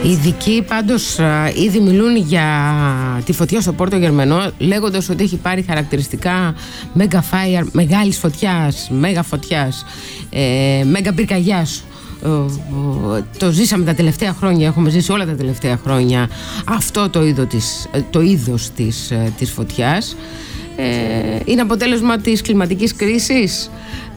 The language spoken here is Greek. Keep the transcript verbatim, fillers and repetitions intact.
Οι ειδικοί πάντως ήδη μιλούν για τη φωτιά στο Πόρτο Γερμενό, λέγοντας ότι έχει πάρει χαρακτηριστικά mega fire, μεγάλης φωτιάς, μέγα φωτιάς, ε, μέγα πυρκαγιάς. Το ζήσαμε τα τελευταία χρόνια, έχουμε ζήσει όλα τα τελευταία χρόνια αυτό το είδος της, το είδος της, της φωτιάς. Ε, είναι αποτέλεσμα της κλιματικής κρίσης.